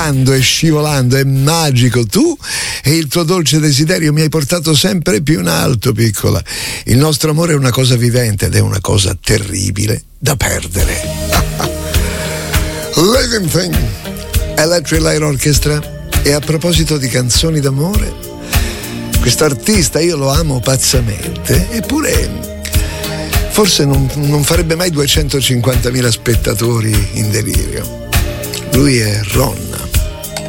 volando e scivolando, è magico. Tu e il tuo dolce desiderio mi hai portato sempre più in alto, piccola. Il nostro amore è una cosa vivente ed è una cosa terribile da perdere. Living Thing, Electric Light Orchestra. E a proposito di canzoni d'amore, questo artista io lo amo pazzamente, eppure forse non farebbe mai 250.000 spettatori in delirio. Lui è Ron.